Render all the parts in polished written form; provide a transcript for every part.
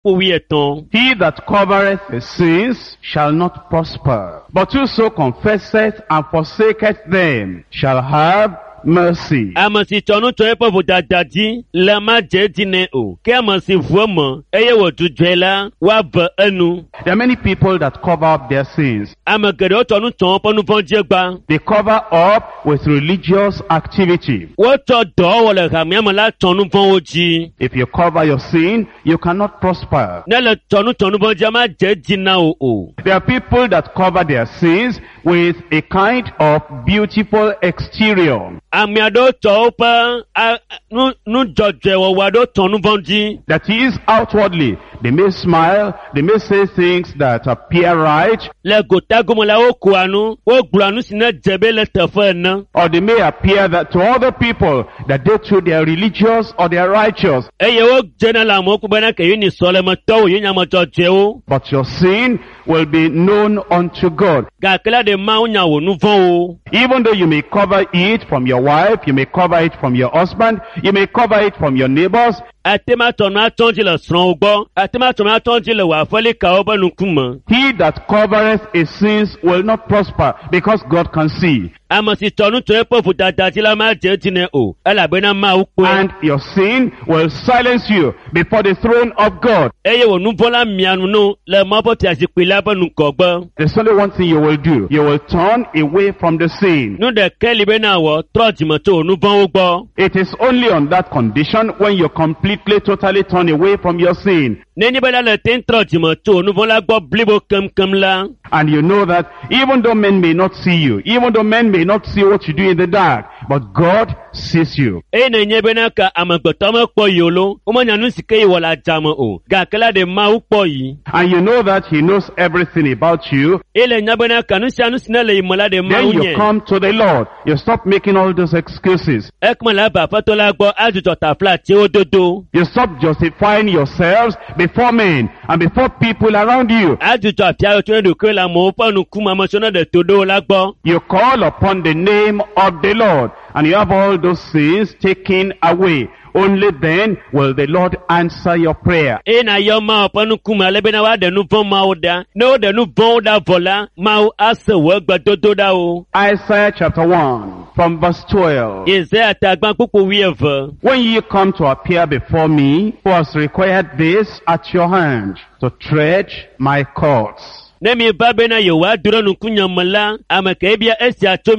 pòwí ẹ̀tàn. He that covereth his sins shall not prosper, but whoso confesseth and forsaketh them shall have mercy. Amasi tonu to epo vodadadi la maje dine o. Ke amasi vuomo eye wo dujela wa ba enu. There are many people that cover up their sins. Amagere tonu ton ponu vonjegba. They cover up with religious activity. Wo to do wo le rami amala tonu von oji. If you cover your sin, you cannot prosper. Na le tonu vonje ma je dina o. There are people that cover their sins with a kind of beautiful exterior. Ami ado to pa nu jojwe wo wado tonu vonji. That is, outwardly, they may smile, they may say things that appear right, Le gotagomo la oku anu, o glanu sina jebe le tefe na. or they may appear that to other people that they too they are religious or they are righteous. Eye wo jena la mo ku bana ke yini sole mo to yinya mo jojwe o. But your sin will be known unto God. Ga kala de ma unya wo nu von o. Even though you may cover it from your wife, you may cover it from your husband, you may cover it from your neighbors, Atema tonu atonji le sron ogbo. Atema tonu atonji le wa fole ka oba nukumo. he that covereth his sins will not prosper, because God can see. Amasi tonu to epo vodadadi la maje dine o. Ela bena ma ukwe. And your sin will silence you before the throne of God. Eye wo nu vola mianu no le mapo ti asipe la ba nu kogbo. There's only one thing you will do. You will turn away from the sin. Nu de keli bena wo troji mo to nu von ogbo. It is only on that condition when you completely, totally turn away from your sin. Neni bela le ten troji mo to nu vola gbo blibo kem la. And you know that even though men may not see you, even though men may not see what you do in the dark, but God sees you. E na nye bena ka amagboto mo po yolo. O mo nyanu sike yi wala jamo o. Ga kala de ma ukpo yi. And you know that he knows everything about you. Ele nya bena ka nu sina le imola de ma Then you unye. come to the Lord. You stop making all those excuses. Ekmo la ba fato la gbo ajujo ta fla ti o dodo. You stop justifying yourselves before men and before people around you. Ajujo afiaro to edu kre la mo panu kuma mo sona de todo la gbo. You call upon the name of the Lord, and you have all those sins taken away. Only then will the Lord answer your prayer. E na yo ma panu kuma le bena wa de nu von ma o da. No de nu von da vola ma o ase wo gba dodo da o. Isaiah chapter 1 from verse 12. Isaiah ta gban popo wi eve. When ye come to appear before me, who has required this at your hand, to tread my courts? Nemi babena yo wa duro nu kunya mala amake bia esi ato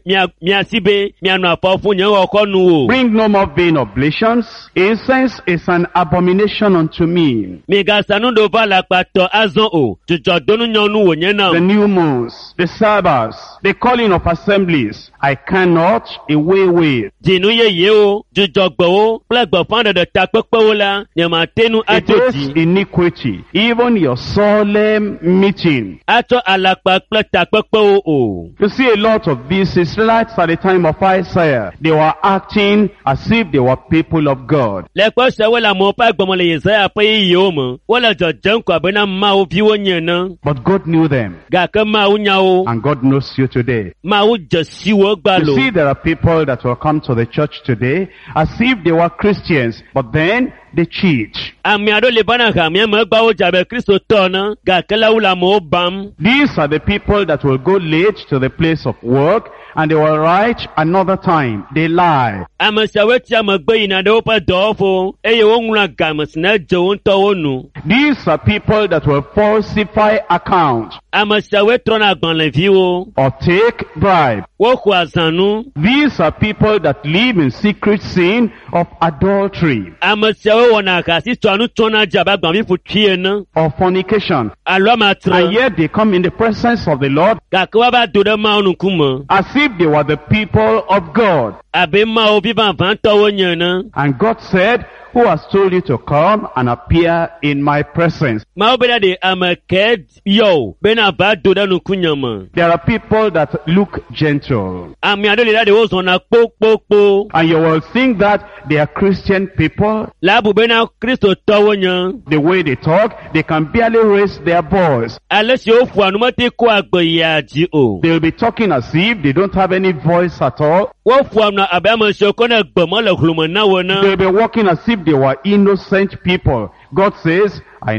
mia sibe mia no apofu nya oko nu o. Bring no more vain oblations. Incense is an abomination unto me. Mi ga sanu do va la pato azon o. Jojo donu nyonu wo yen na. The new moons, the Sabbaths, the calling of assemblies, I cannot away with. Jinu ye o, jojo gbo o, plagbo fanda de ta pepe o la, ne ma tenu It is atoti. iniquity, even your solemn meeting. Ato alakpa ple ta pepe o. You see a lot of these Israelites at the time of Isaiah. They were acting as if they were people of God. Lekpo se wala mo pa gbomo le Isaiah pe yi o mo. Wala jo jenko abena ma o bi wo yen na. But God knew them, Ga ke ma o nya o. and God knows you today. Ma o jesi wo gba You lo. see, there are people that will come to the church today as if they were Christians, but then they cheat. Ami ado le bana ga mi mo gba o jabe Kristo to na. Ga ke la wula mo bam. These are the people that will go late to the place of work, and they will write another time. They lie. Amasawe ti amagbe ina de o pa do fo. Eye wo nwura ga masina je o nto wonu. These are people that will falsify account Amasawe trona gbon le vi o. or take bribe. Wo ku azanu. These are people that live in secret sin of adultery Amasawe wona ga si to anu tona jaba gbon bi fu twie na. or fornication. Alo ma And tra. yet they come in the presence of the Lord Ga ke wa ba do de ma onu kuma. as if they were the people of God. Abe ma o bi ban van to wo yen na. And God said, who has told you to come and appear in my presence? Ma o be da de amake yo. Be na ba do de nu kunya ma. There are people that look gentle, Ami ado le da de o zona po. and you will think that they are Christian people. Labu be na Kristo to wo yen. The way they talk, they can barely raise their voice. Ale si o fu anu mo ti ko agbo ya ji o. They'll be talking as if they don't have any voice at all. Wo fu anu abe mo se ko na gbo mo le hlumo na wo na. They'll be walking as if they were innocent people. God says, I